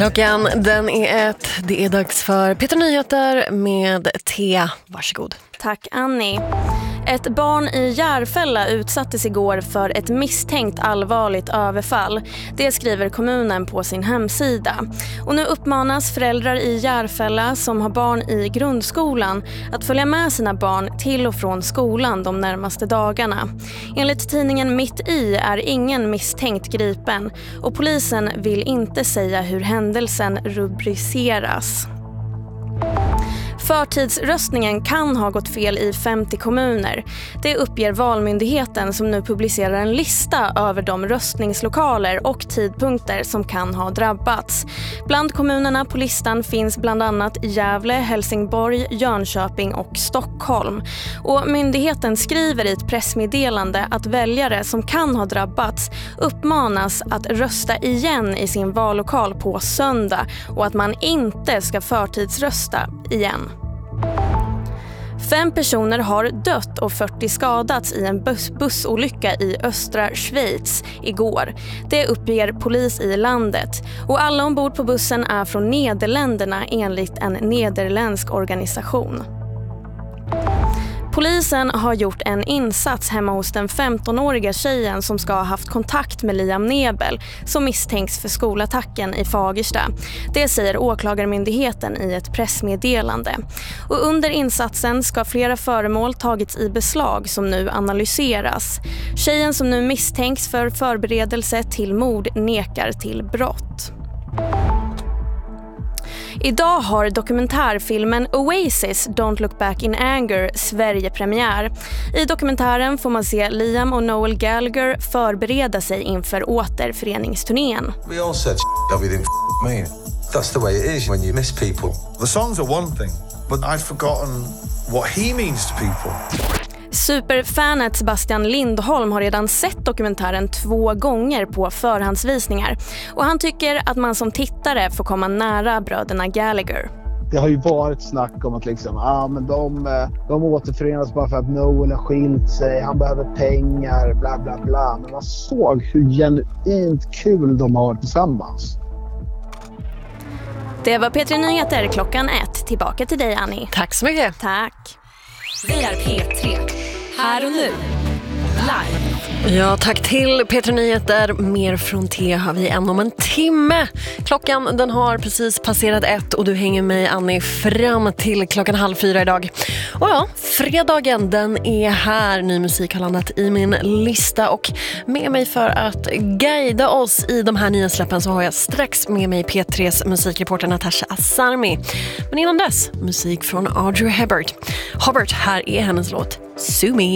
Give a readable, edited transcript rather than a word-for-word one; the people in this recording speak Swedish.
Klockan den är 1. Det är dags för Peter Nyheter med Thea. Varsågod. Tack Annie. Ett barn i Järfälla utsattes igår för ett misstänkt allvarligt överfall. Det skriver kommunen på sin hemsida. Och nu uppmanas föräldrar i Järfälla som har barn i grundskolan att följa med sina barn till och från skolan de närmaste dagarna. Enligt tidningen Mitt i är ingen misstänkt gripen och polisen vill inte säga hur händelsen rubriceras. Förtidsröstningen kan ha gått fel i 50 kommuner. Det uppger Valmyndigheten som nu publicerar en lista över de röstningslokaler och tidpunkter som kan ha drabbats. Bland kommunerna på listan finns bland annat Gävle, Helsingborg, Jönköping och Stockholm. Och myndigheten skriver i ett pressmeddelande att väljare som kan ha drabbats uppmanas att rösta igen i sin vallokal på söndag och att man inte ska förtidsrösta igen. 5 personer har dött och 40 skadats i en bussolycka i östra Schweiz igår. Det uppger polis i landet. Och alla ombord på bussen är från Nederländerna enligt en nederländsk organisation. Polisen har gjort en insats hemma hos den 15-åriga tjejen som ska ha haft kontakt med Liam Nebel som misstänks för skolattacken i Fagersta. Det säger åklagarmyndigheten i ett pressmeddelande. Och under insatsen ska flera föremål tagits i beslag som nu analyseras. Tjejen som nu misstänks för förberedelse till mord nekar till brott. Idag har dokumentärfilmen Oasis Don't Look Back in Anger Sverige-premiär. I dokumentären får man se Liam och Noel Gallagher förbereda sig inför återföreningsturnén. We all said everything mean. That's the way it is when you miss people. The songs are one thing, but I'd forgotten what he means to people. Superfanet Sebastian Lindholm har redan sett dokumentären 2 gånger på förhandsvisningar. Och han tycker att man som tittare får komma nära bröderna Gallagher. Det har ju varit snack om att men de återförenas bara för att Noel har skilt sig. Han behöver pengar, bla bla bla. Men man såg hur genuint kul de har tillsammans. Det var Peter Nyheter klockan 1. Tillbaka till dig Annie. Tack så mycket. Tack. Vi är P3. Här och nu. Live. Ja, tack till Peter Nyheter. Mer från T har vi än om en timme. Klockan den har precis passerat 1 och du hänger mig Annie fram till klockan 3:30 idag. Och ja, fredagen den är här. Ny musik har landat i min lista och med mig för att guida oss i de här nya släppen så har jag strax med mig P3s musikreporter Natasha Asarmi. Men innan dess, musik från Audrey Hepburn. Här är hennes låt Sue Me.